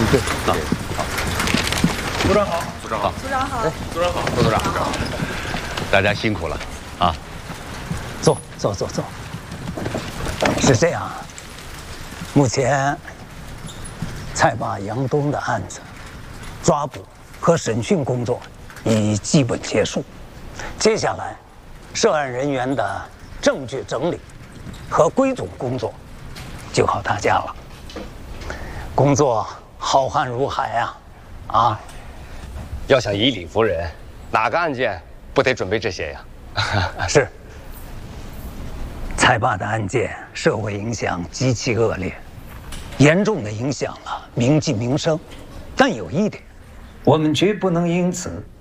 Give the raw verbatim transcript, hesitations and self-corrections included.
对，好，好。 组长好， 组长好， 组长好， 组长好， 副组长，大家辛苦了啊！ 坐坐坐坐。是这样，目前蔡坝杨东的案子抓捕和审讯工作已基本结束，接下来涉案人员的证据整理和归总工作就靠大家了。工作浩瀚如海啊，啊！ 要想以理服人，哪个案件不得准备这些呀？ 是。蔡坝的案件社会影响极其恶劣，严重的影响了民计民生。但有一点，我们绝不能因此